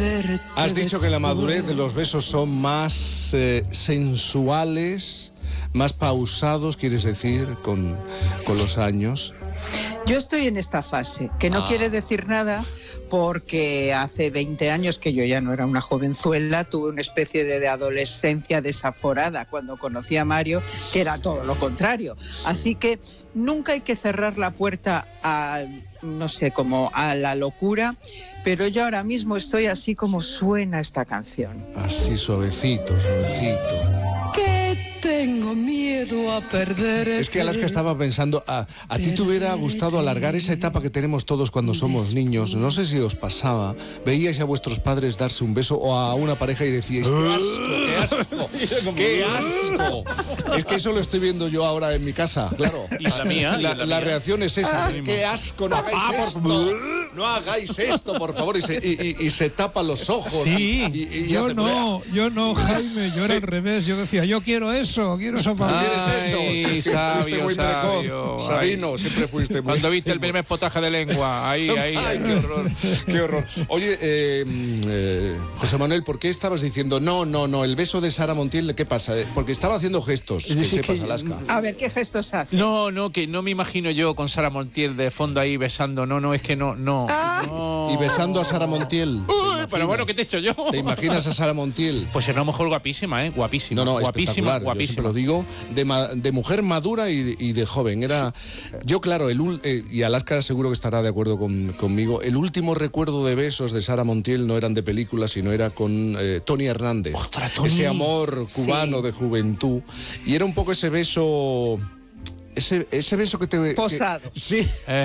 Has dicho que la madurez de los besos son más sensuales, más pausados, quieres decir, con los años. Yo estoy en esta fase, que no quiere decir nada, porque hace 20 años que yo ya no era una jovenzuela, tuve una especie de adolescencia desaforada cuando conocí a Mario, que era todo lo contrario. Así que nunca hay que cerrar la puerta a, no sé, como a la locura, pero yo ahora mismo estoy así como suena esta canción. Así suavecito, suavecito. Tengo miedo a perder. Es que Alaska estaba pensando, a ti te hubiera gustado alargar esa etapa que tenemos todos cuando somos niños. No sé si os pasaba, veíais a vuestros padres darse un beso o a una pareja y decíais, ¡qué asco! ¡Qué asco! Es que eso lo estoy viendo yo ahora en mi casa, claro. Y la mía. La reacción es esa, ¡qué asco! ¡No hagáis esto! No hagáis esto, por favor. Y se tapan los ojos. Sí, yo no, Jaime, yo era al revés. Yo decía, yo quiero eso, quiero esa palabra. ¿Quieres eso? Fuiste muy precoz. Sabino, siempre fuiste muy... Cuando viste el primer potaje de lengua, ahí. Ay, qué horror, qué horror. Oye, José Manuel, ¿por qué estabas diciendo no, el beso de Sara Montiel, ¿qué pasa? Porque estaba haciendo gestos, que sepas, Alaska. A ver, ¿qué gestos hace? No, que no me imagino yo con Sara Montiel de fondo ahí besando. No, es que no. Y besando a Sara Montiel. Uy, pero bueno, ¿qué te he hecho yo? ¿Te imaginas a Sara Montiel? Pues era a lo mejor guapísima, guapísima. No, guapísima. Yo siempre lo digo, de mujer madura y de joven. Yo, claro, y Alaska seguro que estará de acuerdo conmigo, el último recuerdo de besos de Sara Montiel no eran de películas, sino era con Tony Hernández. ¡Ostras, Tony! Ese amor cubano de juventud. Y era un poco ese beso... Ese beso que te... Posado. Sí,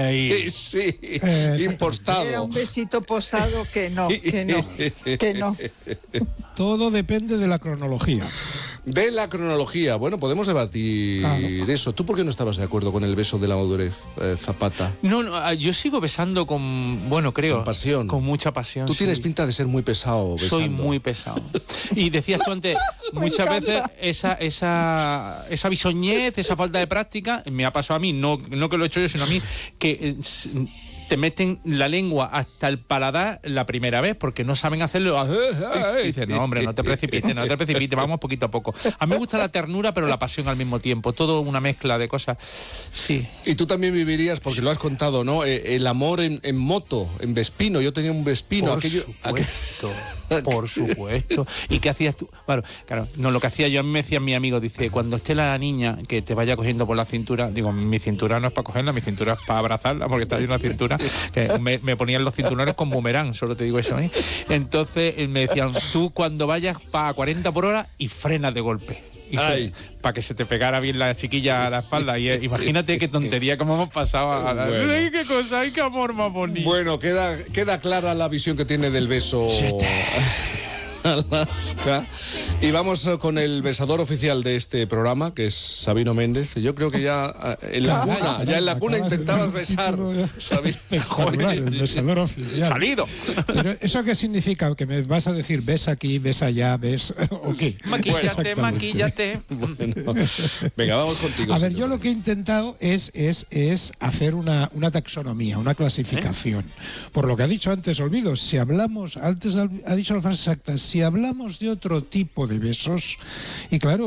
impostado. Era un besito posado que no. Todo depende de la cronología. De la cronología. Bueno, podemos debatir eso. ¿Tú por qué no estabas de acuerdo con el beso de la madurez, Zapata? No, yo sigo besando creo. Con pasión. Con mucha pasión. Tú tienes pinta de ser muy pesado besando. Soy muy pesado. Y decías tú antes, muchas veces esa bisoñez, esa falta de práctica, me ha pasado a mí, no que lo he hecho yo, sino a mí, que te meten la lengua hasta el paladar la primera vez porque no saben hacerlo. Y dices, no, hombre, no te precipites, vamos poquito a poco. A mí me gusta la ternura, pero la pasión al mismo tiempo. Todo una mezcla de cosas. Sí. Y tú también vivirías, porque lo has contado, ¿no? El amor en moto, en Vespino. Yo tenía un Vespino. Por supuesto. ¿Y qué hacías tú? Bueno, claro, no, lo que hacía yo, a mí me decía mi amigo, dice, cuando esté la niña que te vaya cogiendo por la cintura, digo, mi cintura no es para cogerla, mi cintura es para abrazarla, porque está en una cintura que me ponían los cinturones con boomerang, solo te digo eso, ¿eh? Entonces me decían, tú cuando vayas para 40 por hora y frenas de golpe. Para que se te pegara bien la chiquilla a la espalda. Y imagínate qué tontería, cómo hemos pasado ¡ay, qué cosa! ¡Ay, qué amor más bonito! Bueno, queda clara la visión que tiene del beso Alaska. Y vamos con el besador oficial de este programa, que es Sabino Méndez. Yo creo que ya en la cuna intentabas besar. El besador oficial. ¡Salido! Pero ¿eso qué significa? ¿Que me vas a decir besa aquí, besa allá, ves? ¿O qué? Maquíllate. Bueno, venga, vamos contigo. A ver, yo lo que he intentado es hacer una taxonomía, una clasificación. Por lo que ha dicho antes Olvido, si hablamos, antes ha dicho la frase exacta, si hablamos de otro tipo de besos, y claro,